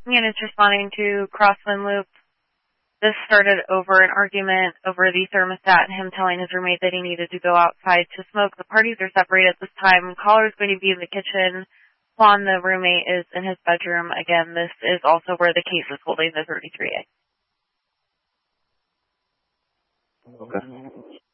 Units responding to Crosswind Loop. This started over an argument over the thermostat and him telling his roommate that he needed to go outside to smoke. The parties are separated at this time. Caller is going to be in the kitchen. Juan, the roommate, is in his bedroom. Again, this is also where the case is holding the 33A. Okay.